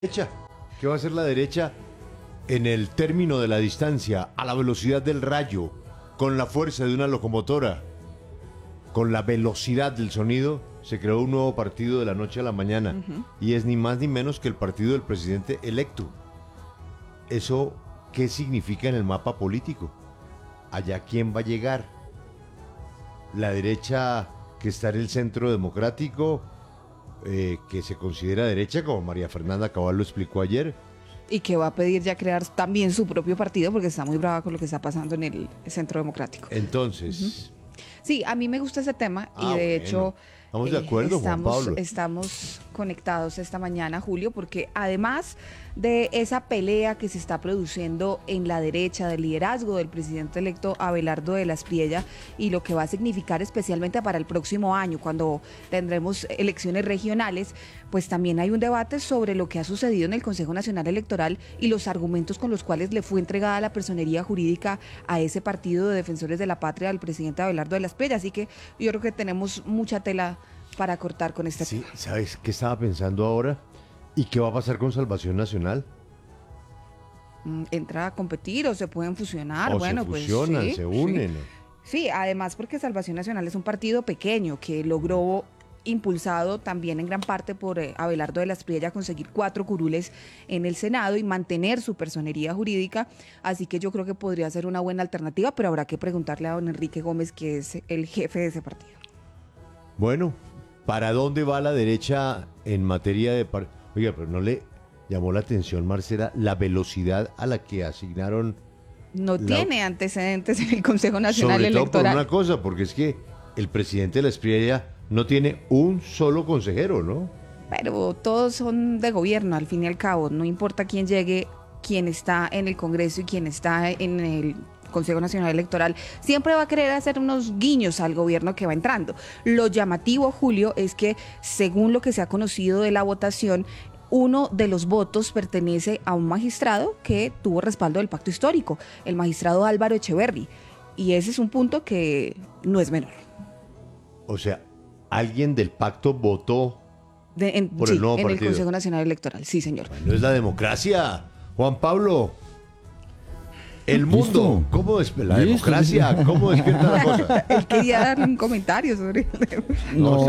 Derecha. ¿Qué va a hacer la derecha en el término de la distancia, a la velocidad del rayo, con la fuerza de una locomotora, con la velocidad del sonido? Se creó un nuevo partido de la noche a la mañana y es ni más ni menos que el partido del presidente electo. ¿Eso qué significa en el mapa político? ¿Allá quién va a llegar? ¿La derecha que está en el centro democrático, que se considera derecha, como María Fernanda Cabal lo explicó ayer? Y que va a pedir ya crear también su propio partido porque está muy brava con lo que está pasando en el centro democrático. Entonces... Sí, a mí me gusta ese tema y de hecho estamos de acuerdo, Juan Pablo. Estamos conectados esta mañana, Julio, porque además de esa pelea que se está produciendo en la derecha del liderazgo del presidente electo Abelardo de la Espriella y lo que va a significar especialmente para el próximo año, cuando tendremos elecciones regionales, pues también hay un debate sobre lo que ha sucedido en el Consejo Nacional Electoral y los argumentos con los cuales le fue entregada la personería jurídica a ese partido de defensores de la patria del presidente Abelardo de la Espriella. Así que yo creo que tenemos mucha tela para cortar con este tema. ¿Sabes qué estaba pensando ahora? ¿Y qué va a pasar con Salvación Nacional? ¿Entra a competir o se pueden fusionar? O bueno, se fusionan, pues, sí, se unen. Sí, además porque Salvación Nacional es un partido pequeño que logró, impulsado también en gran parte por Abelardo de la Espriella, conseguir 4 curules en el Senado y mantener su personería jurídica, así que yo creo que podría ser una buena alternativa, pero habrá que preguntarle a don Enrique Gómez, que es el jefe de ese partido. Bueno, ¿para dónde va la derecha en materia de... Oiga, pero ¿no le llamó la atención, Marcela, la velocidad a la que asignaron? No tiene antecedentes en el Consejo Nacional Sobre todo Electoral. por una cosa, porque es que el presidente de la Espriella no tiene un solo consejero, ¿no? Pero todos son de gobierno, al fin y al cabo. No importa quién llegue, quién está en el Congreso y quién está en el Consejo Nacional Electoral, siempre va a querer hacer unos guiños al gobierno que va entrando. Lo llamativo, Julio, es que según lo que se ha conocido de la votación, uno de los votos pertenece a un magistrado que tuvo respaldo del pacto histórico, el magistrado Álvaro Echeverri. Y ese es un punto que no es menor. O sea, alguien del pacto votó por el nuevo partido. En el Consejo Nacional Electoral, sí, señor. No es la democracia, Juan Pablo. El mundo, ¿cómo es la democracia? ¿Cómo despierta la cosa? Él quería darle un comentario sobre el No,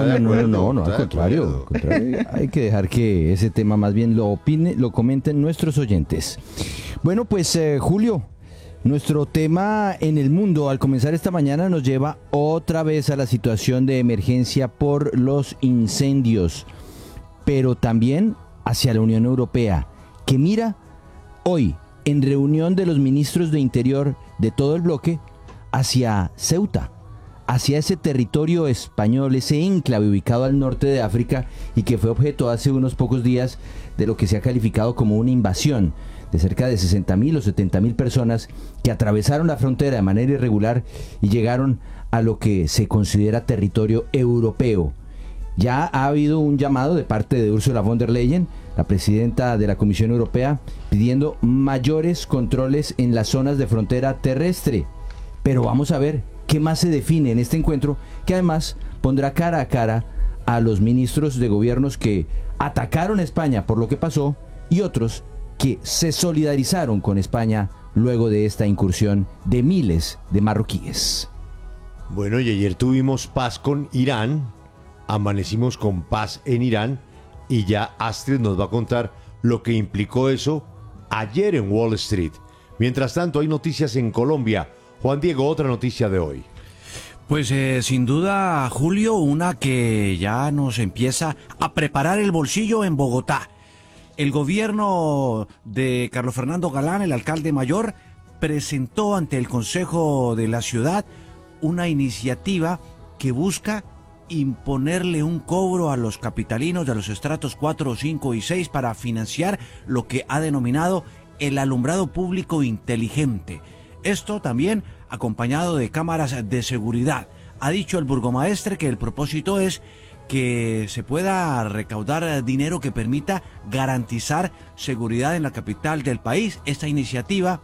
al contrario. Hay que dejar que ese tema más bien lo comenten nuestros oyentes. Bueno, pues Julio, nuestro tema en el mundo al comenzar esta mañana nos lleva otra vez a la situación de emergencia por los incendios, pero también hacia la Unión Europea, que mira hoy en reunión de los ministros de Interior de todo el bloque hacia Ceuta, hacia ese territorio español, ese enclave ubicado al norte de África y que fue objeto hace unos pocos días de lo que se ha calificado como una invasión de cerca de 60.000 o 70.000 personas que atravesaron la frontera de manera irregular y llegaron a lo que se considera territorio europeo. Ya ha habido un llamado de parte de Ursula von der Leyen, la presidenta de la Comisión Europea, pidiendo mayores controles en las zonas de frontera terrestre. Pero vamos a ver qué más se define en este encuentro, que además pondrá cara a cara a los ministros de gobiernos que atacaron a España por lo que pasó y otros que se solidarizaron con España luego de esta incursión de miles de marroquíes. Bueno, y ayer tuvimos paz con Irán, amanecimos con paz en Irán y ya Astrid nos va a contar lo que implicó eso ayer en Wall Street. Mientras tanto, hay noticias en Colombia. Juan Diego, otra noticia de hoy. Pues sin duda, Julio, una que ya nos empieza a preparar el bolsillo en Bogotá. El gobierno de Carlos Fernando Galán, el alcalde mayor, presentó ante el Consejo de la ciudad una iniciativa que busca imponerle un cobro a los capitalinos de los estratos 4, 5 y 6 para financiar lo que ha denominado el alumbrado público inteligente. Esto también acompañado de cámaras de seguridad. Ha dicho el burgomaestre que el propósito es que se pueda recaudar dinero que permita garantizar seguridad en la capital del país. Esta iniciativa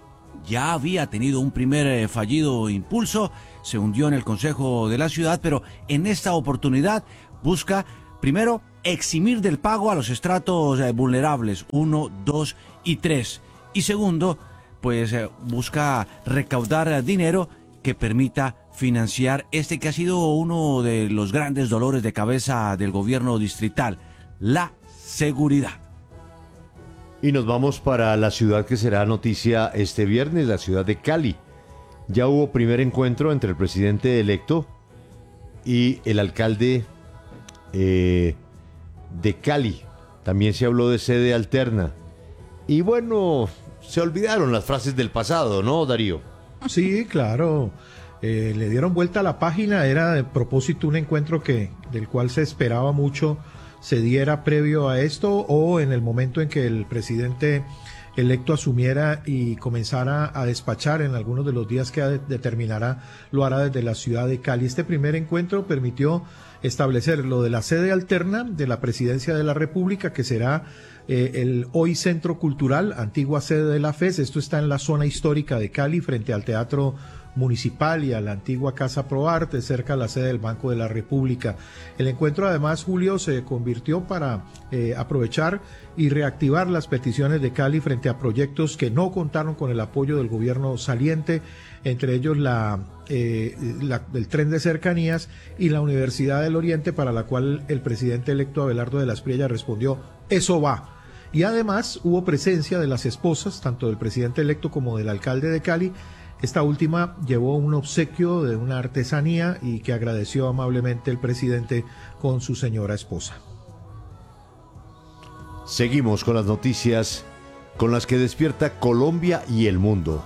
ya había tenido un primer fallido impulso, se hundió en el Consejo de la Ciudad, pero en esta oportunidad busca, primero, eximir del pago a los estratos vulnerables 1, 2 y 3. Y segundo, pues busca recaudar dinero que permita financiar este que ha sido uno de los grandes dolores de cabeza del gobierno distrital, la seguridad. Y nos vamos para la ciudad que será noticia este viernes, la ciudad de Cali. Ya hubo primer encuentro entre el presidente electo y el alcalde de Cali. También se habló de sede alterna. Y bueno, se olvidaron las frases del pasado, ¿no, Darío? Sí, claro. Le dieron vuelta a la página. Era de propósito un encuentro del cual se esperaba mucho se diera previo a esto o en el momento en que el presidente electo asumiera y comenzara a despachar en algunos de los días que determinará, lo hará desde la ciudad de Cali. Este primer encuentro permitió establecer lo de la sede alterna de la Presidencia de la República, que será el hoy Centro Cultural, antigua sede de la FES. Esto está en la zona histórica de Cali, frente al Teatro Municipal y a la antigua Casa Proarte, cerca a la sede del Banco de la República. El encuentro, además, Julio, se convirtió para aprovechar y reactivar las peticiones de Cali frente a proyectos que no contaron con el apoyo del gobierno saliente, entre ellos el tren de cercanías y la Universidad del Oriente, para la cual el presidente electo Abelardo de la Espriella respondió: eso va. Y además hubo presencia de las esposas, tanto del presidente electo como del alcalde de Cali. Esta última llevó un obsequio de una artesanía y que agradeció amablemente el presidente con su señora esposa. Seguimos con las noticias con las que despierta Colombia y el mundo.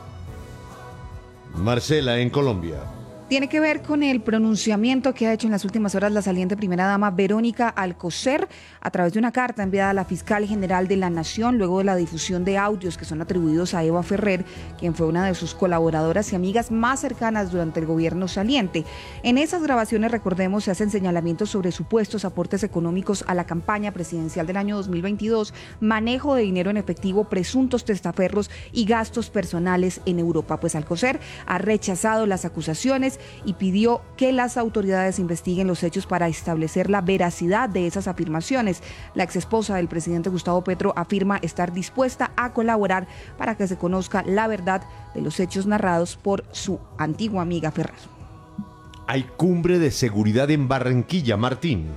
Marcela, en Colombia. Tiene que ver con el pronunciamiento que ha hecho en las últimas horas la saliente primera dama Verónica Alcocer a través de una carta enviada a la fiscal general de la Nación luego de la difusión de audios que son atribuidos a Eva Ferrer, quien fue una de sus colaboradoras y amigas más cercanas durante el gobierno saliente. En esas grabaciones, recordemos, se hacen señalamientos sobre supuestos aportes económicos a la campaña presidencial del año 2022, manejo de dinero en efectivo, presuntos testaferros y gastos personales en Europa. Pues Alcocer ha rechazado las acusaciones y pidió que las autoridades investiguen los hechos para establecer la veracidad de esas afirmaciones. La exesposa del presidente Gustavo Petro afirma estar dispuesta a colaborar para que se conozca la verdad de los hechos narrados por su antigua amiga Ferrer. Hay cumbre de seguridad en Barranquilla, Martín.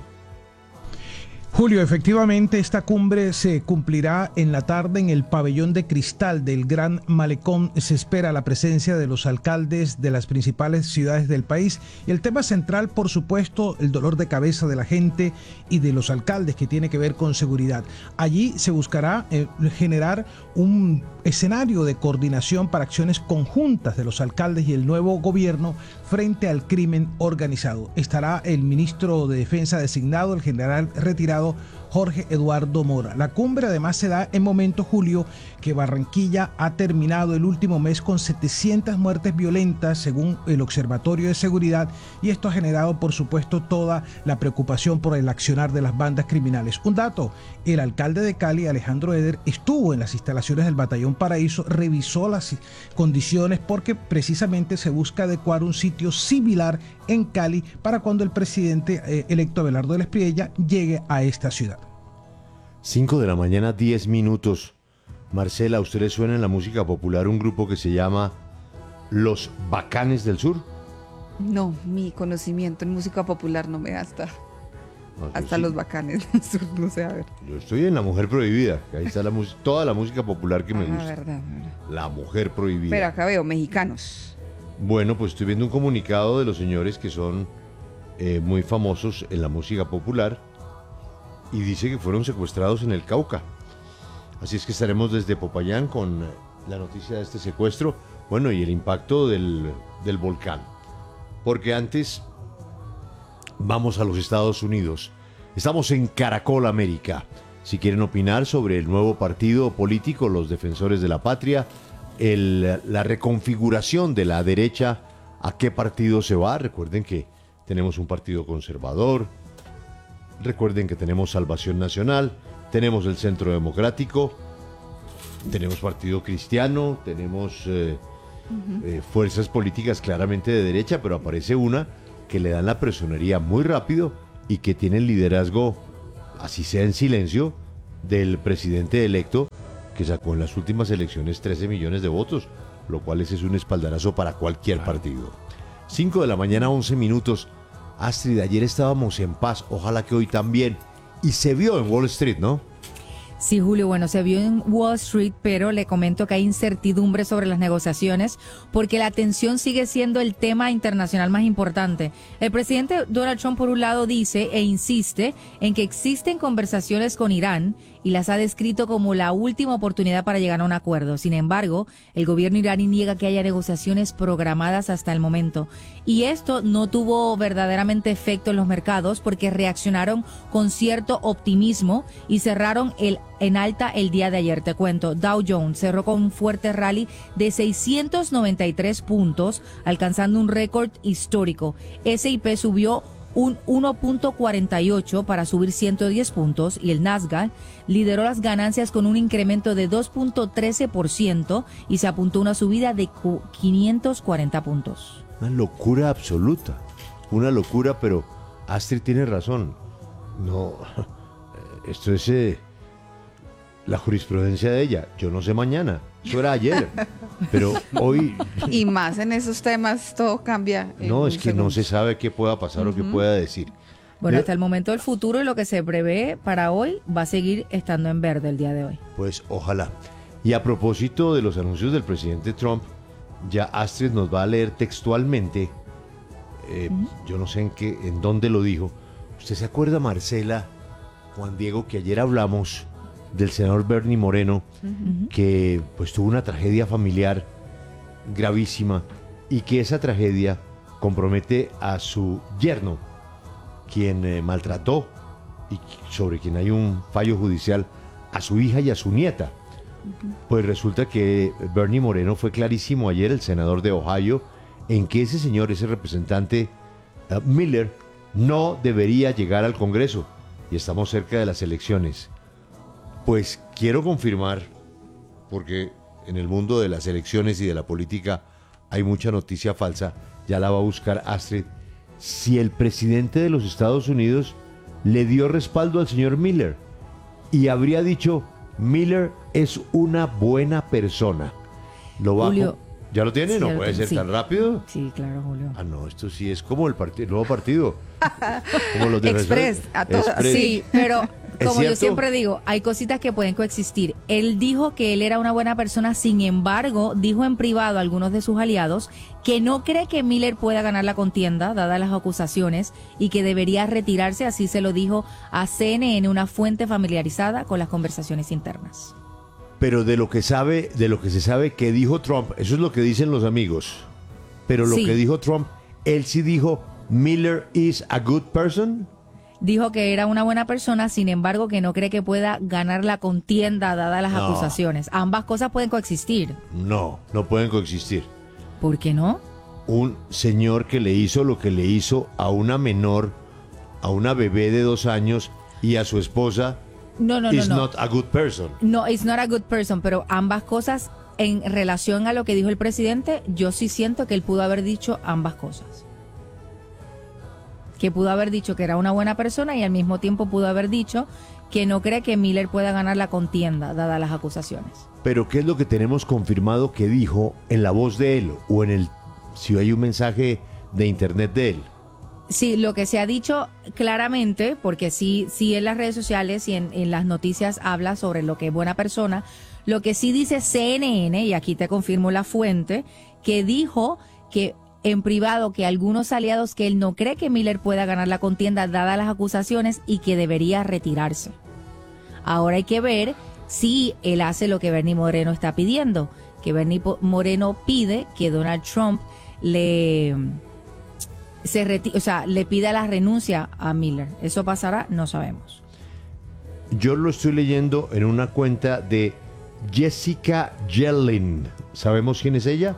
Julio, efectivamente esta cumbre se cumplirá en la tarde en el pabellón de cristal del Gran Malecón. Se espera la presencia de los alcaldes de las principales ciudades del país y el tema central, por supuesto, el dolor de cabeza de la gente y de los alcaldes, que tiene que ver con seguridad. Allí se buscará generar un escenario de coordinación para acciones conjuntas de los alcaldes y el nuevo gobierno frente al crimen organizado. Estará el ministro de Defensa designado, el general retirado Jorge Eduardo Mora. La cumbre además se da en momento, Julio, que Barranquilla ha terminado el último mes con 700 muertes violentas según el Observatorio de Seguridad, y esto ha generado, por supuesto, toda la preocupación por el accionar de las bandas criminales. Un dato: el alcalde de Cali, Alejandro Eder, estuvo en las instalaciones del Batallón Paraíso, revisó las condiciones porque precisamente se busca adecuar un sitio similar en Cali para cuando el presidente electo Abelardo de la Espriella llegue a esta ciudad. 5 de la mañana, 10 minutos. Marcela, ¿a ustedes suena en la música popular un grupo que se llama Los Bacanes del Sur? No, mi conocimiento en música popular no me da hasta Sí. Los Bacanes del Sur, no sé, a ver. Yo estoy en La Mujer Prohibida, que ahí está toda la música popular que me gusta. Verdad. La Mujer Prohibida. Pero acá veo mexicanos. Bueno, pues estoy viendo un comunicado de los señores que son muy famosos en la música popular y dice que fueron secuestrados en el Cauca. Así es que estaremos desde Popayán con la noticia de este secuestro, bueno, y el impacto del volcán. Porque antes vamos a los Estados Unidos. Estamos en Caracol América. Si quieren opinar sobre el nuevo partido político, los Defensores de la Patria, la reconfiguración de la derecha, ¿a qué partido se va? Recuerden que tenemos un partido conservador, recuerden que tenemos Salvación Nacional, tenemos el Centro Democrático, tenemos Partido Cristiano, tenemos fuerzas políticas claramente de derecha, pero aparece una que le dan la personería muy rápido y que tiene el liderazgo así sea en silencio, del presidente electo que sacó en las últimas elecciones 13 millones de votos, lo cual ese es un espaldarazo para cualquier partido. 5 de la mañana, 11 minutos. Astrid, ayer estábamos en paz, ojalá que hoy también. Y se vio en Wall Street, ¿no? Sí, Julio, bueno, se vio en Wall Street, pero le comento que hay incertidumbre sobre las negociaciones porque la tensión sigue siendo el tema internacional más importante. El presidente Donald Trump, por un lado, dice e insiste en que existen conversaciones con Irán y las ha descrito como la última oportunidad para llegar a un acuerdo. Sin embargo, el gobierno iraní niega que haya negociaciones programadas hasta el momento. Y esto no tuvo verdaderamente efecto en los mercados porque reaccionaron con cierto optimismo y cerraron en alta el día de ayer. Te cuento, Dow Jones cerró con un fuerte rally de 693 puntos, alcanzando un récord histórico. S&P subió un 1.48 para subir 110 puntos y el Nasdaq lideró las ganancias con un incremento de 2.13% y se apuntó a una subida de 540 puntos. Una locura absoluta, una locura, pero Astrid tiene razón. No, esto es la jurisprudencia de ella. Yo no sé mañana, eso era ayer, pero hoy... Y más en esos temas todo cambia. No, es que no se sabe qué pueda pasar o qué pueda decir. Bueno, hasta el momento el futuro y lo que se prevé para hoy va a seguir estando en verde el día de hoy. Pues ojalá. Y a propósito de los anuncios del presidente Trump, ya Astrid nos va a leer textualmente, yo no sé en dónde lo dijo. ¿Usted se acuerda, Marcela, Juan Diego, que ayer hablamos del senador Bernie Moreno, que pues tuvo una tragedia familiar gravísima y que esa tragedia compromete a su yerno, quien maltrató y sobre quien hay un fallo judicial, a su hija y a su nieta? Pues resulta que Bernie Moreno fue clarísimo ayer, el senador de Ohio, en que ese señor, ese representante Miller, no debería llegar al Congreso y estamos cerca de las elecciones. Pues quiero confirmar, porque en el mundo de las elecciones y de la política hay mucha noticia falsa, ya la va a buscar Astrid, si el presidente de los Estados Unidos le dio respaldo al señor Miller y habría dicho: Miller es una buena persona. Lo bajo. Julio, ¿Ya lo tiene? sí, ¿No puede ser sí. tan rápido? Sí, claro, Julio. Ah, no, esto sí es como el nuevo partido. Como los de Express, a todas. Express. Sí, pero como yo cierto? siempre digo, hay cositas que pueden coexistir. Él dijo que él era una buena persona, sin embargo, dijo en privado a algunos de sus aliados que no cree que Miller pueda ganar la contienda, dadas las acusaciones, y que debería retirarse, así se lo dijo a CNN, una fuente familiarizada con las conversaciones internas. Pero de lo que se sabe que dijo Trump, eso es lo que dicen los amigos. Pero lo Sí. que dijo Trump, él sí dijo: Miller is a good person. Dijo que era una buena persona, sin embargo, que no cree que pueda ganar la contienda, dadas las No. acusaciones. Ambas cosas pueden coexistir. No, no pueden coexistir. ¿Por qué no? Un señor que le hizo lo que le hizo a una menor, a una bebé de 2 años y a su esposa, No. is not a good person. No, it's not a good person, pero ambas cosas, en relación a lo que dijo el presidente, yo sí siento que él pudo haber dicho ambas cosas. Que pudo haber dicho que era una buena persona y al mismo tiempo pudo haber dicho que no cree que Miller pueda ganar la contienda, dadas las acusaciones. Pero ¿qué es lo que tenemos confirmado que dijo en la voz de él o si hay un mensaje de internet de él? Sí, lo que se ha dicho claramente, porque sí en las redes sociales y en las noticias habla sobre lo que es buena persona, lo que sí dice CNN, y aquí te confirmo la fuente, que dijo que en privado que algunos aliados que él no cree que Miller pueda ganar la contienda dadas las acusaciones y que debería retirarse. Ahora hay que ver si él hace lo que Bernie Moreno está pidiendo, que Bernie Moreno pide que Donald Trump le pida la renuncia a Miller. ¿Eso pasará? No sabemos. Yo lo estoy leyendo en una cuenta de Jessica Yellin. ¿Sabemos quién es ella?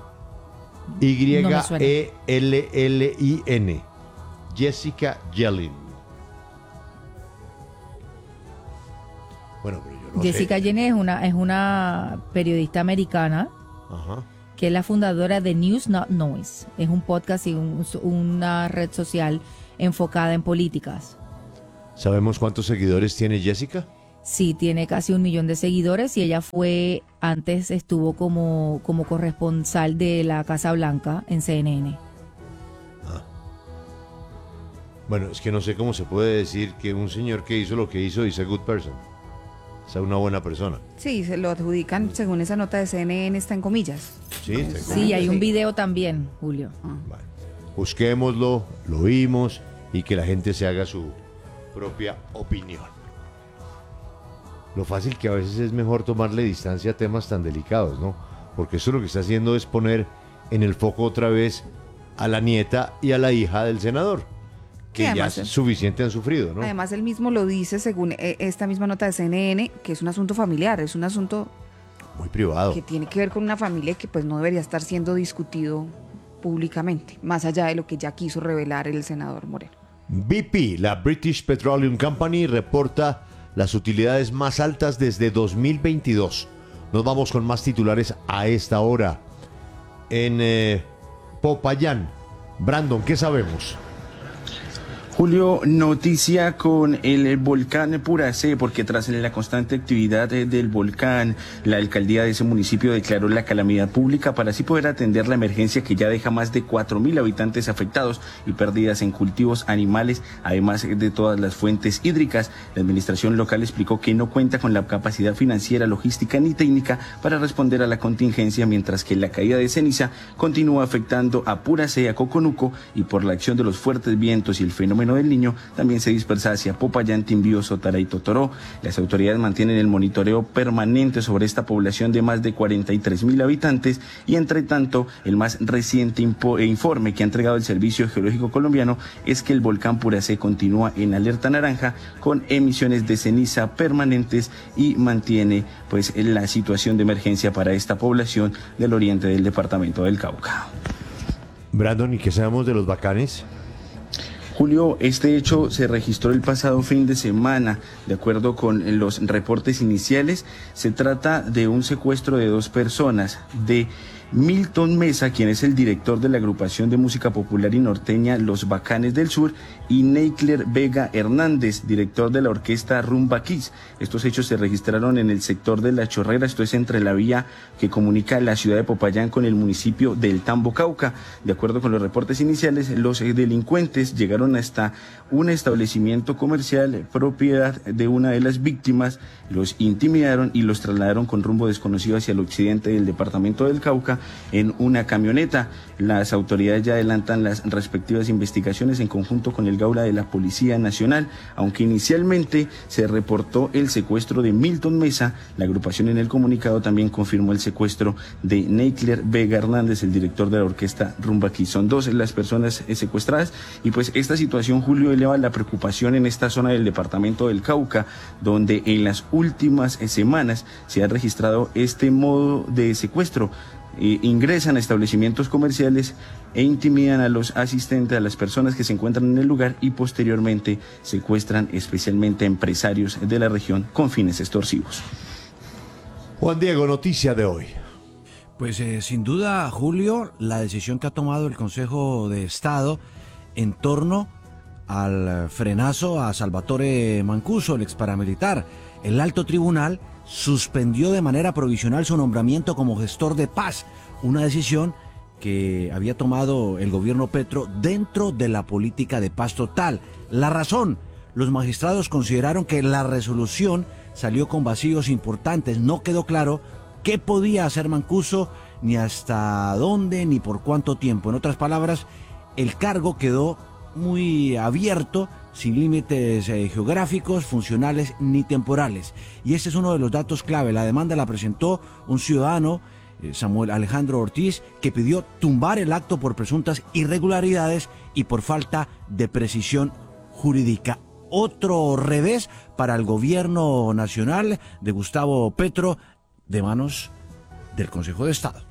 Y-E-L-L-I-N. Jessica Yellin. Bueno, pero yo no Jessica sé. Jenner es una periodista americana Ajá. que es la fundadora de News Not Noise. Es un podcast y una red social enfocada en políticas. ¿Sabemos cuántos seguidores tiene Jessica? Sí, tiene casi 1 millón de seguidores y ella antes estuvo como corresponsal de la Casa Blanca en CNN. Bueno, es que no sé cómo se puede decir que un señor que hizo lo que hizo is a good person. O sea, una buena persona. Sí, se lo adjudican, según esa nota de CNN, está en comillas. Sí, está en Sí, hay un video también, Julio. Vale. Busquémoslo, lo oímos y que la gente se haga su propia opinión. Lo fácil que a veces es mejor tomarle distancia a temas tan delicados, ¿no? Porque eso lo que está haciendo es poner en el foco otra vez a la nieta y a la hija del senador, que ya suficiente han sufrido, ¿no? Además, él mismo lo dice, según esta misma nota de CNN, que es un asunto familiar, es un asunto muy privado, que tiene que ver con una familia que pues no debería estar siendo discutido públicamente, más allá de lo que ya quiso revelar el senador Moreno. BP, la British Petroleum Company, reporta las utilidades más altas desde 2022. Nos vamos con más titulares a esta hora. En Popayán, Brandon, ¿qué sabemos? Julio, noticia con el volcán Puracé, porque tras la constante actividad del volcán, la alcaldía de ese municipio declaró la calamidad pública para así poder atender la emergencia que ya deja más de 4.000 habitantes afectados y pérdidas en cultivos, animales, además de todas las fuentes hídricas. La administración local explicó que no cuenta con la capacidad financiera, logística ni técnica para responder a la contingencia, mientras que la caída de ceniza continúa afectando a Puracé, a Coconuco, y por la acción de los fuertes vientos y el fenómeno del Niño también se dispersa hacia Popayán, Timbío, Sotara y Totoró. Las autoridades mantienen el monitoreo permanente sobre esta población de más de 43.000 habitantes y, entre tanto, el más reciente informe que ha entregado el Servicio Geológico Colombiano es que el volcán Puracé continúa en alerta naranja con emisiones de ceniza permanentes y mantiene pues la situación de emergencia para esta población del oriente del departamento del Cauca. Brandon, ¿y qué sabemos de los bacanes? Julio, este hecho se registró el pasado fin de semana. De acuerdo con los reportes iniciales, se trata de un secuestro de 2 personas, de Milton Mesa, quien es el director de la agrupación de música popular y norteña Los Bacanes del Sur, y Neikler Vega Hernández, director de la orquesta Rumba Kids. Estos hechos se registraron en el sector de La Chorrera, esto es entre la vía que comunica la ciudad de Popayán con el municipio del Tambo, Cauca. De acuerdo con los reportes iniciales, los delincuentes llegaron hasta un establecimiento comercial propiedad de una de las víctimas, los intimidaron y los trasladaron con rumbo desconocido hacia el occidente del departamento del Cauca en una camioneta. Las autoridades ya adelantan las respectivas investigaciones en conjunto con el Gaula de la Policía Nacional. Aunque inicialmente se reportó el secuestro de Milton Mesa, la agrupación en el comunicado también confirmó el secuestro de Neikler Vega Hernández, el director de la orquesta Rumba Kids. Son 2 las personas secuestradas y pues esta situación, Julio, eleva la preocupación en esta zona del departamento del Cauca, donde en las últimas semanas se ha registrado este modo de secuestro. Ingresan a establecimientos comerciales e intimidan a los asistentes, a las personas que se encuentran en el lugar, y posteriormente secuestran especialmente a empresarios de la región con fines extorsivos. Juan Diego, noticia de hoy. Pues sin duda, Julio, la decisión que ha tomado el Consejo de Estado en torno al frenazo a Salvatore Mancuso, el exparamilitar. El alto tribunal suspendió de manera provisional su nombramiento como gestor de paz, una decisión que había tomado el gobierno Petro dentro de la política de paz total. La razón: los magistrados consideraron que la resolución salió con vacíos importantes. No quedó claro qué podía hacer Mancuso, ni hasta dónde, ni por cuánto tiempo. En otras palabras, el cargo quedó muy abierto, sin límites geográficos, funcionales ni temporales. Y este es uno de los datos clave. La demanda la presentó un ciudadano, Samuel Alejandro Ortiz, que pidió tumbar el acto por presuntas irregularidades y por falta de precisión jurídica. Otro revés para el gobierno nacional de Gustavo Petro, de manos del Consejo de Estado.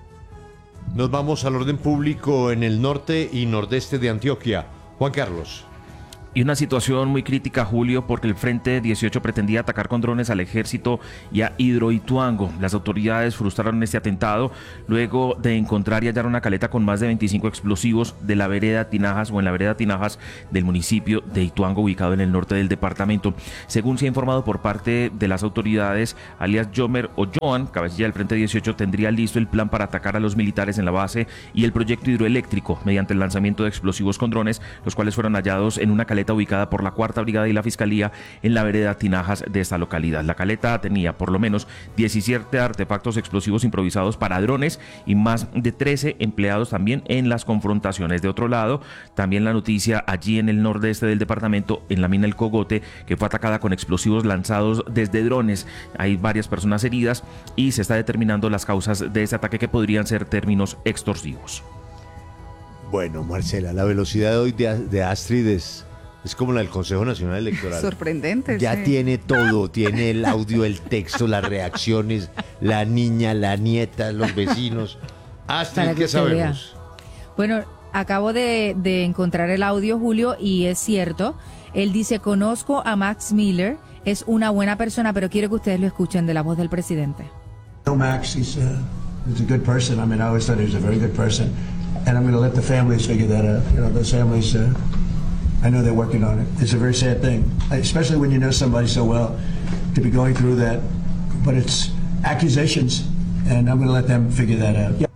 Nos vamos al orden público en el norte y nordeste de Antioquia. Juan Carlos. Y una situación muy crítica, Julio, porque el Frente 18 pretendía atacar con drones al ejército y a Hidroituango. Las autoridades frustraron este atentado luego de encontrar y hallar una caleta con más de 25 explosivos de la vereda Tinajas o en la vereda Tinajas del municipio de Ituango, ubicado en el norte del departamento. Según se ha informado por parte de las autoridades, alias Jomer o Joan, cabecilla del Frente 18, tendría listo el plan para atacar a los militares en la base y el proyecto hidroeléctrico mediante el lanzamiento de explosivos con drones, los cuales fueron hallados en una caleta ubicada por la Cuarta Brigada y la Fiscalía en la vereda Tinajas de esta localidad. La caleta tenía por lo menos 17 artefactos explosivos improvisados para drones y más de 13 empleados también en las confrontaciones. De otro lado, también la noticia allí en el nordeste del departamento, en la mina El Cogote, que fue atacada con explosivos lanzados desde drones. Hay varias personas heridas y se está determinando las causas de este ataque, que podrían ser términos extorsivos. Bueno, Marcela, la velocidad de hoy de Astrid es como la del Consejo Nacional Electoral. Sorprendente. Ya sí. tiene todo, tiene el audio, el texto, las reacciones, la niña, la nieta, los vecinos. Astrid, Para que ¿qué usted vea. sabemos? Bueno, acabo de encontrar el audio, Julio, y es cierto. Él dice, conozco a Max Miller, es una buena persona, pero quiero que ustedes lo escuchen de la voz del presidente. No, Max, he's a good person. I mean, I always thought he was a very good person. And I'm going to let the families figure that out. You know, those families, I know they're working on it. It's a very sad thing, especially when you know somebody so well, to be going through that. But it's accusations, and I'm going to let them figure that out. Yeah.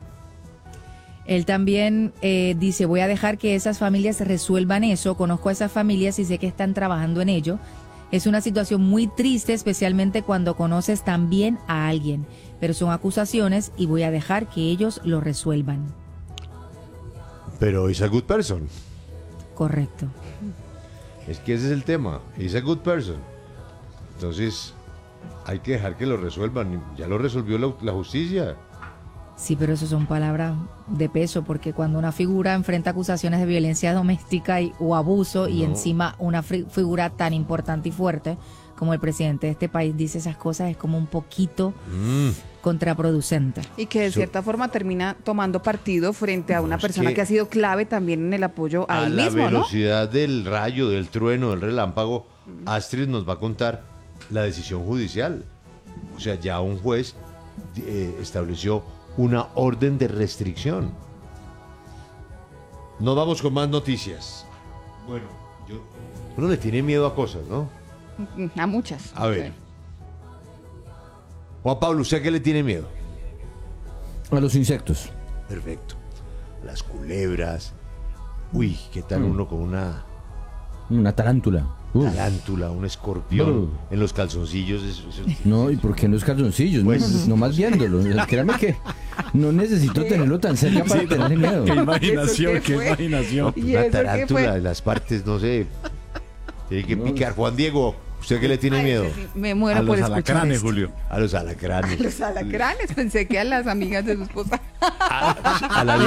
Él también dice, voy a dejar que esas familias resuelvan eso. Conozco a esas familias y sé que están trabajando en ello. Es una situación muy triste, especialmente cuando conoces también a alguien. Pero son acusaciones y voy a dejar que ellos lo resuelvan. Pero is a good person. Correcto. Es que ese es el tema. Is a good person. Entonces, hay que dejar que lo resuelvan. Ya lo resolvió la justicia. Sí, pero eso son palabras de peso, porque cuando una figura enfrenta acusaciones de violencia doméstica o abuso, y encima una figura tan importante y fuerte como el presidente de este país dice esas cosas, es como un poquito contraproducente. Y que de cierta forma termina tomando partido frente a una persona que ha sido clave también en el apoyo a él mismo, la velocidad del rayo, del trueno, del relámpago, Astrid nos va a contar la decisión judicial. O sea, ya un juez estableció una orden de restricción. Nos vamos con más noticias. Bueno, uno le tiene miedo a cosas, ¿no? A muchas. A ver. Juan Pablo, ¿usted a qué le tiene miedo? A los insectos. Perfecto. Las culebras. Uy, ¿qué tal uno con una tarántula? Tarántula, un escorpión en los calzoncillos. No, ¿y por qué en los calzoncillos? Pues, no más viéndolo. Créame que no necesito tenerlo tan cerca para tenerle miedo. Qué imaginación, qué imaginación. No, una tarántula de las partes, no sé. Tiene que picar. Juan Diego, ¿usted a qué le tiene miedo? Sí, me muero por escuchar esto. A los alacranes, Julio. A los alacranes. A los alacranes, pensé que a las amigas de su esposa. A la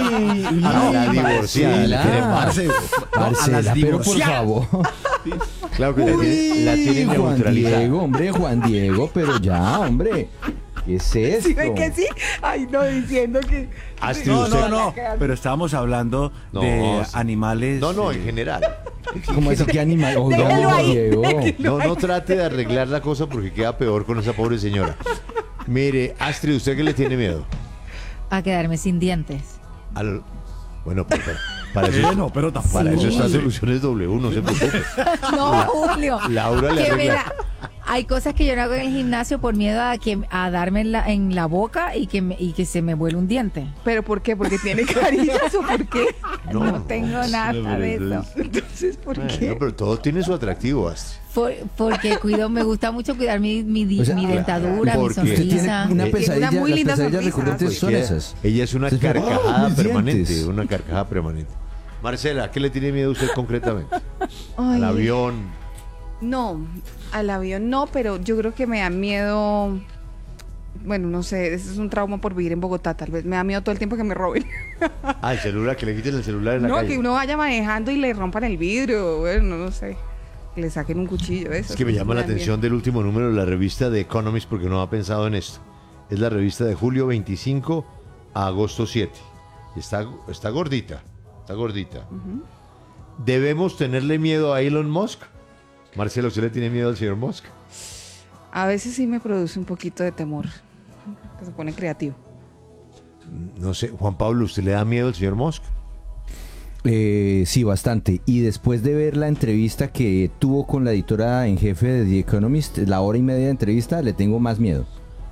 divorciada. Marcela, pero por favor. Claro que la tiene neutralizada. Diego, hombre, Juan Diego, pero ya, hombre. ¿Qué es esto? ¿Sí ven que sí? Ay, no, diciendo que... No, pero estábamos hablando de animales. No, en general. ¿Cómo es que animal? Oh, Déjalo ahí, Diego. No trate de arreglar la cosa porque queda peor con esa pobre señora. Mire, Astrid, ¿usted qué le tiene miedo? A quedarme sin dientes. Bueno, para eso, para eso está Soluciones W, no se preocupe. No, Julio. Laura le que arregla. Hay cosas que yo no hago en el gimnasio por miedo a darme en la boca y que se me vuele un diente. ¿Pero por qué? ¿Porque tiene carillas o por qué? No tengo nada de eso. Entonces, ¿por qué? No, pero todo tiene su atractivo, Astrid. Porque me gusta mucho cuidar mi dentadura, mi porque Usted tiene sonrisa. una pesadilla, Una muy linda las pesadillas sonrisa. recurrentes son esas. Ella es una Entonces, carcajada mis permanente, dientes. una carcajada permanente. Marcela, ¿a qué le tiene miedo usted concretamente? Ay, Al avión. No, al avión no, pero yo creo que me da miedo. Bueno, no sé, ese es un trauma por vivir en Bogotá, tal vez. Me da miedo todo el tiempo que me roben. El celular, que le quiten el celular en la No, calle. que uno vaya manejando y le rompan el vidrio, bueno, no sé. Que le saquen un cuchillo, eso. Es que me llama la da atención del último número de la revista The Economist porque no ha pensado en esto. Es la revista de julio 25 a agosto 7. Y está gordita, está gordita. ¿Debemos tenerle miedo a Elon Musk? Marcelo, ¿usted le tiene miedo al señor Musk? A veces sí me produce un poquito de temor, que se pone creativo. No sé, Juan Pablo, ¿usted le da miedo al señor Musk? Sí, bastante. Y después de ver la entrevista que tuvo con la editora en jefe de The Economist, la hora y media de entrevista, le tengo más miedo.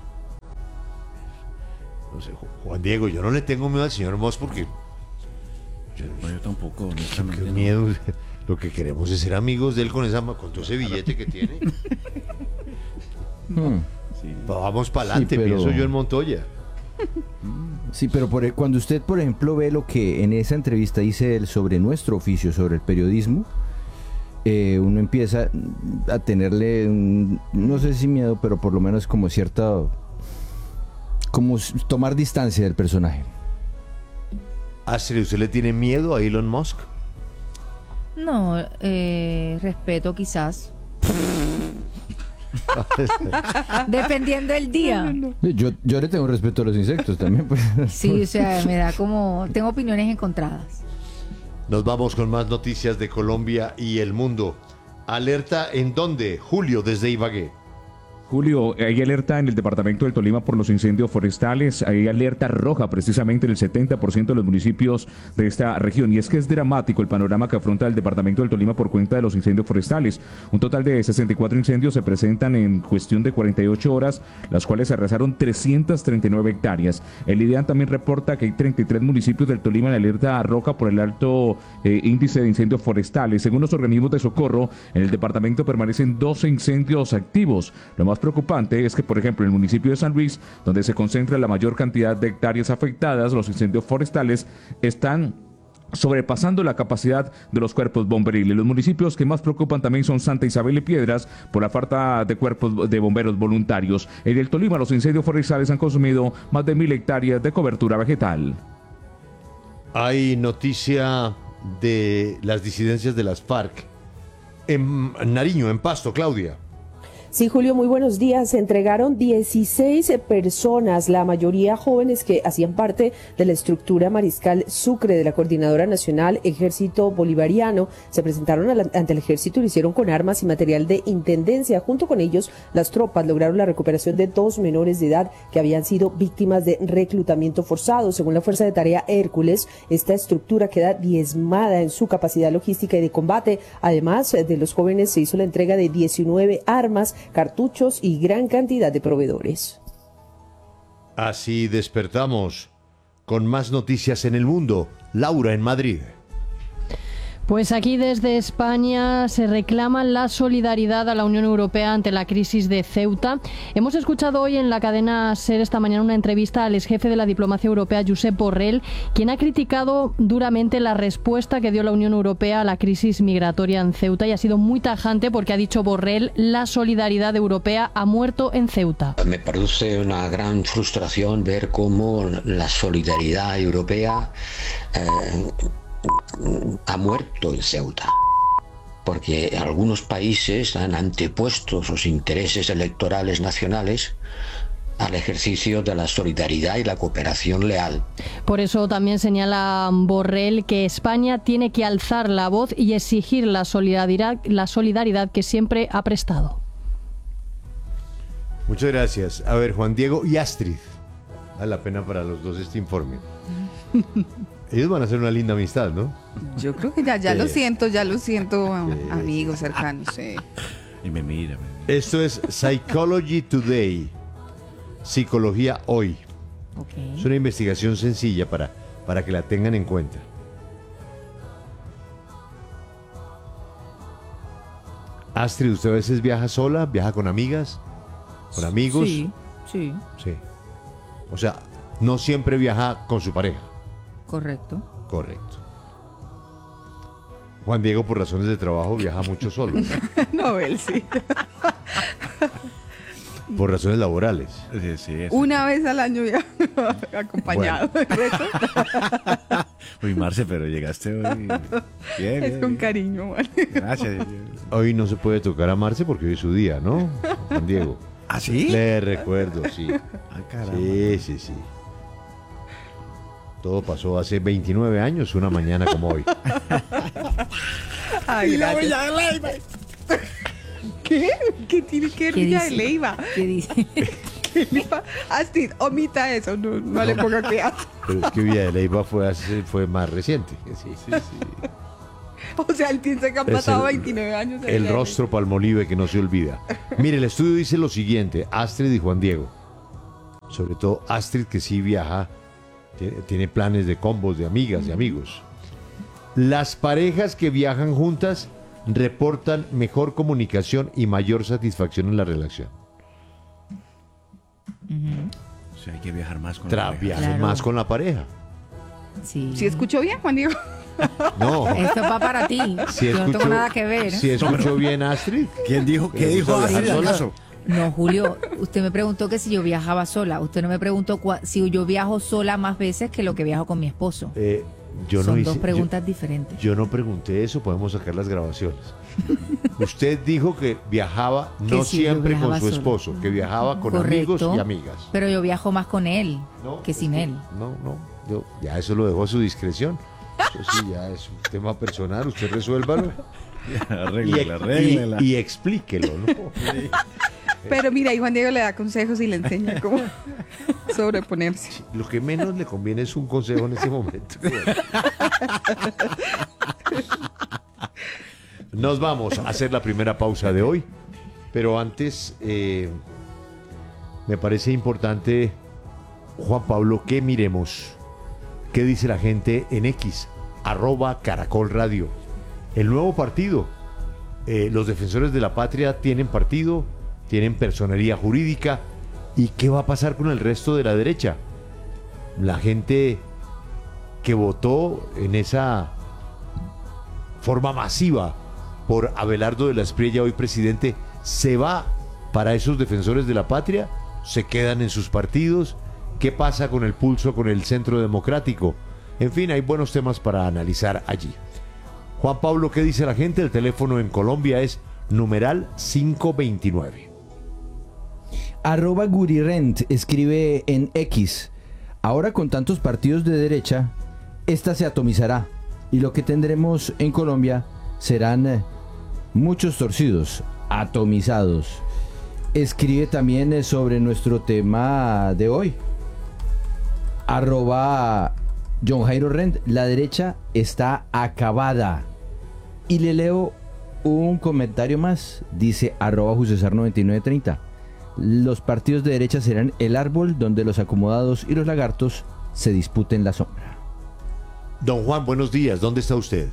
No sé, Juan Diego, yo no le tengo miedo al señor Musk porque... Yo tampoco, Qué honestamente. no. miedo. Lo que queremos es ser amigos de él con todo ese billete que tiene. Vamos para adelante, Sí, pero- pienso yo en Montoya. Sí, pero cuando usted, por ejemplo, ve lo que en esa entrevista dice él sobre nuestro oficio, sobre el periodismo, uno empieza a tenerle, no sé si miedo, pero por lo menos como cierta, tomar distancia del personaje. Astrid, ¿usted le tiene miedo a Elon Musk? No, respeto quizás. Dependiendo del día. Yo le tengo respeto a los insectos también. Pues. Sí, o sea, me da como... Tengo opiniones encontradas. Nos vamos con más noticias de Colombia y el mundo. ¿Alerta en dónde? Julio, desde Ibagué. Julio, hay alerta en el departamento del Tolima por los incendios forestales, hay alerta roja precisamente en el 70% de los municipios de esta región, y es que es dramático el panorama que afronta el departamento del Tolima por cuenta de los incendios forestales. Un total de 64 incendios se presentan en cuestión de 48 horas, las cuales arrasaron 339 hectáreas. El IDEAN también reporta que hay 33 municipios del Tolima en alerta roja por el alto índice de incendios forestales. Según los organismos de socorro, en el departamento permanecen 12 incendios activos. Lo más preocupante es que, por ejemplo, en el municipio de San Luis, donde se concentra la mayor cantidad de hectáreas afectadas, los incendios forestales están sobrepasando la capacidad de los cuerpos bomberiles. Los municipios que más preocupan también son Santa Isabel y Piedras por la falta de cuerpos de bomberos voluntarios. En el Tolima, los incendios forestales han consumido más de 1.000 hectáreas de cobertura vegetal. Hay noticia de las disidencias de las FARC en Nariño, en Pasto, Claudia. Sí, Julio, muy buenos días. Se entregaron 16 personas, la mayoría jóvenes que hacían parte de la estructura Mariscal Sucre de la Coordinadora Nacional Ejército Bolivariano. Se presentaron ante el ejército y lo hicieron con armas y material de intendencia. Junto con ellos, las tropas lograron la recuperación de 2 menores de edad que habían sido víctimas de reclutamiento forzado. Según la Fuerza de Tarea Hércules, esta estructura queda diezmada en su capacidad logística y de combate. Además de los jóvenes, se hizo la entrega de 19 armas, cartuchos y gran cantidad de proveedores. Así despertamos con más noticias en el mundo. Laura, en Madrid. Pues aquí desde España se reclama la solidaridad a la Unión Europea ante la crisis de Ceuta. Hemos escuchado hoy en la cadena SER esta mañana una entrevista al exjefe de la diplomacia europea, Josep Borrell, quien ha criticado duramente la respuesta que dio la Unión Europea a la crisis migratoria en Ceuta, y ha sido muy tajante porque ha dicho Borrell: la solidaridad europea ha muerto en Ceuta. Me produce una gran frustración ver cómo la solidaridad europea ha muerto en Ceuta, porque algunos países han antepuesto sus intereses electorales nacionales al ejercicio de la solidaridad y la cooperación leal. Por eso también señala Borrell que España tiene que alzar la voz y exigir la solidaridad que siempre ha prestado. Muchas gracias. A ver, Juan Diego y Astrid. Vale la pena para los dos este informe. Ellos van a hacer una linda amistad, ¿no? Yo creo que ya lo siento, amigos cercanos. Sí. Y me mira. Esto es Psychology Today. Psicología hoy. Okay. Es una investigación sencilla para que la tengan en cuenta. Astrid, ¿usted a veces viaja sola? ¿Viaja con amigas? ¿Con amigos? Sí. Sí. O sea, no siempre viaja con su pareja. Correcto. Correcto. Juan Diego, por razones de trabajo, viaja mucho solo. No, él sí. Por razones laborales. Sí, Una vez al año ya acompañado. Bueno. Uy, Marce, pero llegaste hoy. Bien, Es con cariño, ¿vale? Gracias. Hoy no se puede tocar a Marce porque hoy es su día, ¿no? Juan Diego. ¿Ah, sí? Le recuerdo, sí. Ah, caramba. Sí. Todo pasó hace 29 años, una mañana como hoy. Ay, gracias. ¿Qué? ¿Qué tiene que ver Villa de Leyva? ¿Qué dice? ¿Qué Leyva? Astrid, omita eso, no le ponga cuidado. Pero es que Villa de Leyva fue más reciente. Sí. O sea, él piensa que han pasado 29 años. El rostro Palmolive que no se olvida. Mire, el estudio dice lo siguiente, Astrid y Juan Diego. Sobre todo Astrid, que sí viaja, tiene planes de combos de amigas y amigos. Las parejas que viajan juntas reportan mejor comunicación y mayor satisfacción en la relación. O sea, hay que viajar más con la pareja. Viajen más con la pareja. Sí. ¿Sí escuchó bien, Juan Diego? No. Esto va para ti. Yo no tengo nada que ver. ¿Sí escuchó bien, Astrid? ¿Quién dijo? ¿Qué dijo Astrid? No, Julio, usted me preguntó que si yo viajaba sola. Usted no me preguntó si yo viajo sola más veces que lo que viajo con mi esposo. Son dos preguntas diferentes. Yo no pregunté eso, podemos sacar las grabaciones. Usted dijo que viajaba no siempre con su esposo, que viajaba con amigos y amigas. Pero yo viajo más con él que sin él. No, ya eso lo dejó a su discreción. Eso sí, ya es un tema personal, usted resuélvalo. Arréglala. Y explíquelo, ¿no? Pero mira, ahí Juan Diego le da consejos y le enseña cómo sobreponerse. Sí, lo que menos le conviene es un consejo en ese momento. Nos vamos a hacer la primera pausa de hoy, pero antes me parece importante, Juan Pablo, que miremos qué dice la gente en X, @Caracol Radio. El nuevo partido, los defensores de la patria tienen partido, tienen personería jurídica. ¿Y qué va a pasar con el resto de la derecha? La gente que votó en esa forma masiva por Abelardo de la Espriella, hoy presidente, ¿se va para esos defensores de la patria? ¿Se quedan en sus partidos? ¿Qué pasa con el pulso, con el Centro Democrático? En fin, hay buenos temas para analizar allí. Juan Pablo, ¿qué dice la gente? El teléfono en Colombia es numeral 529. @Gurirent escribe en X: ahora con tantos partidos de derecha, esta se atomizará y lo que tendremos en Colombia serán muchos torcidos, atomizados. Escribe también sobre nuestro tema de hoy. @John Jairo Rent, la derecha está acabada. Y le leo un comentario más, dice @Jusesar9930. Los partidos de derecha serán el árbol donde los acomodados y los lagartos se disputen la sombra. Don Juan, buenos días. ¿Dónde está usted?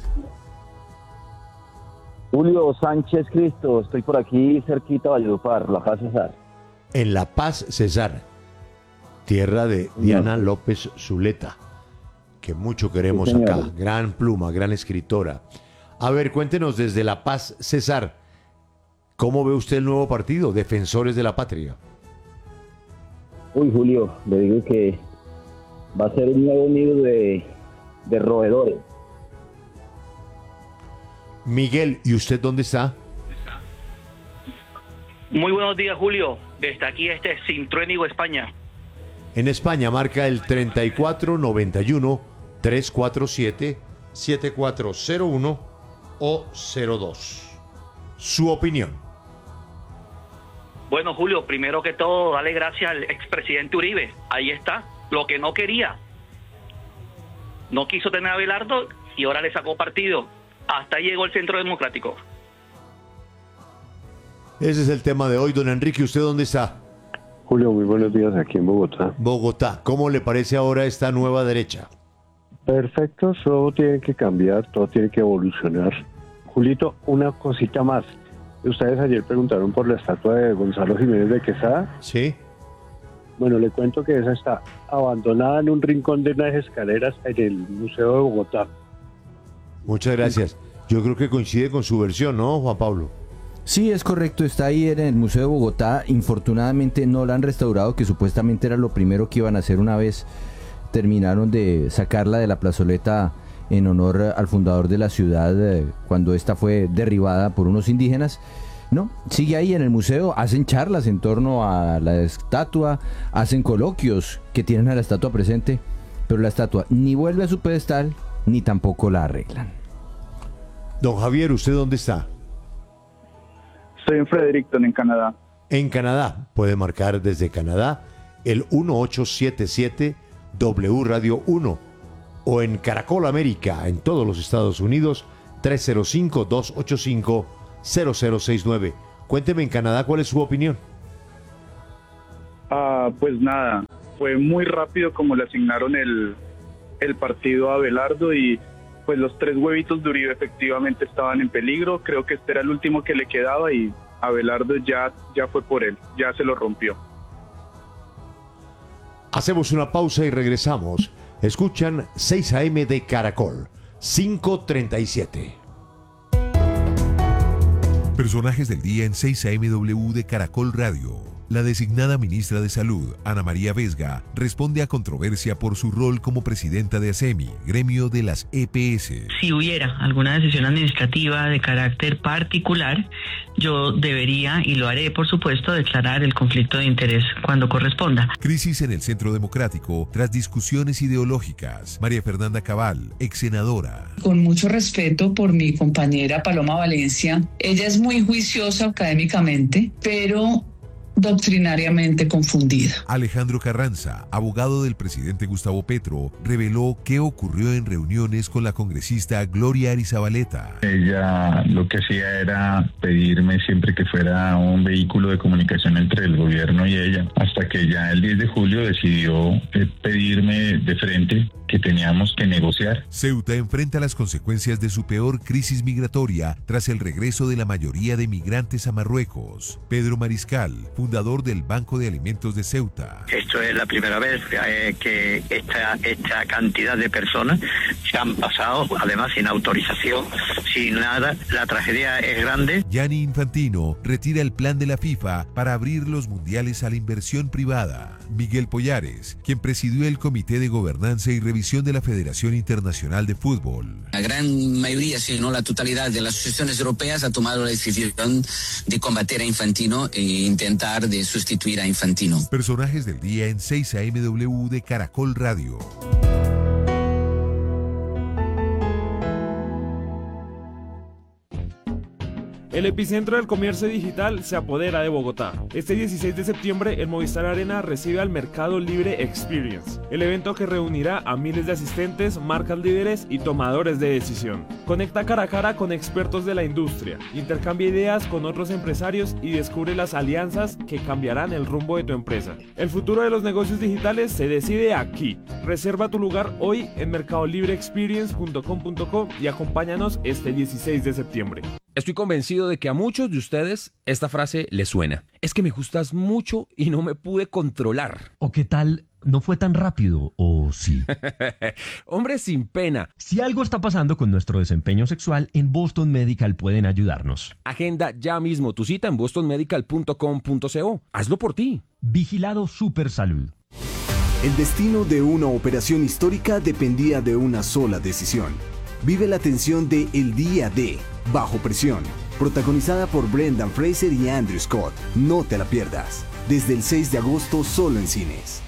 Julio Sánchez Cristo, estoy por aquí cerquita de Valledupar, La Paz Cesar. En La Paz Cesar, tierra de Diana López Zuleta, que mucho queremos acá. Gran pluma, gran escritora. A ver, cuéntenos desde La Paz Cesar, ¿cómo ve usted el nuevo partido, Defensores de la Patria? Uy, Julio, le digo que va a ser un nuevo nido de roedores. Miguel, ¿y usted dónde está? Muy buenos días, Julio. Desde aquí, Sintruénigo, España. En España marca el 3491-347-7401 o 02. Su opinión. Bueno, Julio, primero que todo, dale gracias al expresidente Uribe. Ahí está, lo que no quería. No quiso tener a Abelardo y ahora le sacó partido. Hasta ahí llegó el Centro Democrático. Ese es el tema de hoy. Don Enrique, ¿usted dónde está? Julio, muy buenos días, aquí en Bogotá. Bogotá, ¿cómo le parece ahora esta nueva derecha? Perfecto, todo tiene que cambiar, todo tiene que evolucionar. Julito, una cosita más. Ustedes ayer preguntaron por la estatua de Gonzalo Jiménez de Quesada. Sí. Bueno, le cuento que esa está abandonada en un rincón de unas escaleras en el Museo de Bogotá. Muchas gracias. Yo creo que coincide con su versión, ¿no, Juan Pablo? Sí, es correcto, está ahí en el Museo de Bogotá. Infortunadamente no la han restaurado, que supuestamente era lo primero que iban a hacer una vez terminaron de sacarla de la plazoleta en honor al fundador de la ciudad cuando esta fue derribada por unos indígenas. No, sigue ahí en el museo, hacen charlas en torno a la estatua, hacen coloquios que tienen a la estatua presente, pero la estatua ni vuelve a su pedestal ni tampoco la arreglan. Don Javier, ¿usted dónde está? Estoy en Fredericton, en Canadá. En Canadá, puede marcar desde Canadá el 1877 W Radio 1 o en Caracol América, en todos los Estados Unidos, 305-285-0069. Cuénteme en Canadá cuál es su opinión. Pues nada, fue muy rápido como le asignaron el partido a Abelardo y pues los 3 huevitos de Uribe efectivamente estaban en peligro. Creo que este era el último que le quedaba y Abelardo ya fue por él, ya se lo rompió. Hacemos una pausa y regresamos. Escuchan 6 AM de Caracol, 5:37. Personajes del día en 6 AMW de Caracol Radio. La designada ministra de Salud, Ana María Vesga, responde a controversia por su rol como presidenta de ASEMI, gremio de las EPS. Si hubiera alguna decisión administrativa de carácter particular, yo debería, y lo haré por supuesto, declarar el conflicto de interés cuando corresponda. Crisis en el Centro Democrático tras discusiones ideológicas. María Fernanda Cabal, ex senadora. Con mucho respeto por mi compañera Paloma Valencia, ella es muy juiciosa académicamente, pero doctrinariamente confundida. Alejandro Carranza, abogado del presidente Gustavo Petro, reveló qué ocurrió en reuniones con la congresista Gloria Arizabaleta. Ella lo que hacía era pedirme siempre que fuera un vehículo de comunicación entre el gobierno y ella, hasta que ya el 10 de julio decidió pedirme de frente que teníamos que negociar. Ceuta enfrenta las consecuencias de su peor crisis migratoria tras el regreso de la mayoría de migrantes a Marruecos. Pedro Mariscal, fundador del Banco de Alimentos de Ceuta. Esto es la primera vez que esta cantidad de personas se han pasado, además sin autorización, sin nada. La tragedia es grande. Gianni Infantino retira el plan de la FIFA para abrir los mundiales a la inversión privada. Miguel Pollares, quien presidió el Comité de Gobernanza y Revisión de la Federación Internacional de Fútbol. La gran mayoría, si no la totalidad de las asociaciones europeas ha tomado la decisión de combater a Infantino e intentar de sustituir a Infantino. Personajes del día en 6 AMW de Caracol Radio. El epicentro del comercio digital se apodera de Bogotá. Este 16 de septiembre, el Movistar Arena recibe al Mercado Libre Experience, el evento que reunirá a miles de asistentes, marcas líderes y tomadores de decisión. Conecta cara a cara con expertos de la industria, intercambia ideas con otros empresarios y descubre las alianzas que cambiarán el rumbo de tu empresa. El futuro de los negocios digitales se decide aquí. Reserva tu lugar hoy en mercadolibreexperience.com.co y acompáñanos este 16 de septiembre. Estoy convencido de que a muchos de ustedes esta frase les suena. Es que me gustas mucho y no me pude controlar. ¿O qué tal? ¿No fue tan rápido o sí? Hombre, sin pena. Si algo está pasando con nuestro desempeño sexual, en Boston Medical pueden ayudarnos. Agenda ya mismo tu cita en bostonmedical.com.co. Hazlo por ti. Vigilado Supersalud. El destino de una operación histórica dependía de una sola decisión. Vive la tensión de El Día de Bajo Presión, protagonizada por Brendan Fraser y Andrew Scott. No te la pierdas. Desde el 6 de agosto solo en cines.